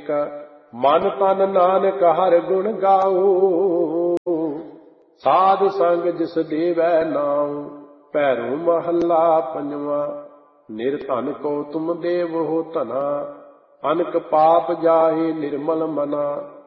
ਏਕ, ਮਨ ਤਨ ਨਾਨਕ ਹਰਿ ਗੁਣ ਗਾਉ। ਸਾਧ ਸੰਗ ਜਿਸ ਦੇਵੈ ਨਾਉ, ਭੈਰੋ ਮਹੱਲਾ ਪੰਜਵਾ। ਨਿਰਧਨ ਕੋ ਤੁਮ ਦੇਵ ਹੋ ਧਨਾ, ਅਨਕ ਪਾਪ ਜਾਹੇ ਨਿਰਮਲ ਮਨਾ।